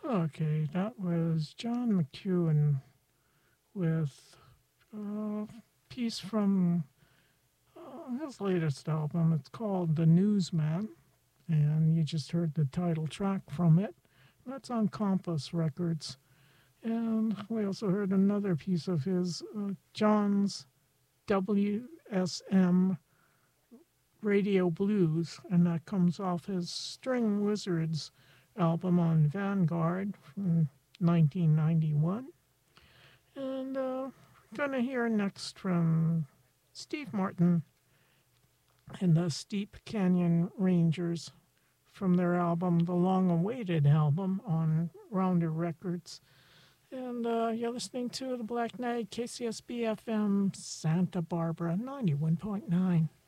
Okay, that was John McEwen with a piece from his latest album. It's called The Newsman, and you just heard the title track from it. That's on Compass Records. And we also heard another piece of his, John's WSM Radio Blues, and that comes off his String Wizards album on Vanguard from 1991. And we're going to hear next from Steve Martin and the Steep Canyon Rangers from their album, the long awaited album on Rounder Records. And you're listening to the Black Knight, KCSB FM, Santa Barbara 91.9.